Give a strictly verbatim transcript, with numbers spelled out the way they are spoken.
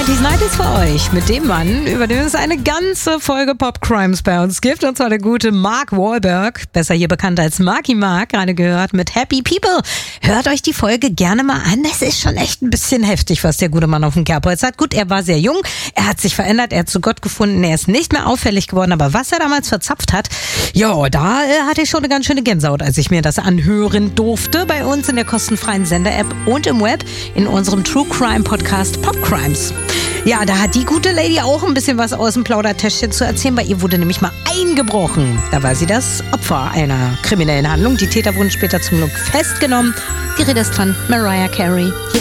neunziger neunziger für euch mit dem Mann, über den es eine ganze Folge Pop Crimes bei uns gibt, und zwar der gute Mark Wahlberg, besser hier bekannt als Marky Mark, gerade gehört mit Happy People. Hört euch die Folge gerne mal an, das ist schon echt ein bisschen heftig, was der gute Mann auf dem Kerbholz hat. Gut, er war sehr jung, er hat sich verändert, er hat zu Gott gefunden, er ist nicht mehr auffällig geworden, aber was er damals verzapft hat, ja, da äh, hatte ich schon eine ganz schöne Gänsehaut, als ich mir das anhören durfte, bei uns in der kostenfreien Sender-App und im Web in unserem True Crime Podcast Pop Crimes. Ja, da hat die gute Lady auch ein bisschen was aus dem Plaudertäschchen zu erzählen. Bei ihr wurde nämlich mal eingebrochen. Da war sie das Opfer einer kriminellen Handlung. Die Täter wurden später zum Glück festgenommen. Die Rede ist von Mariah Carey.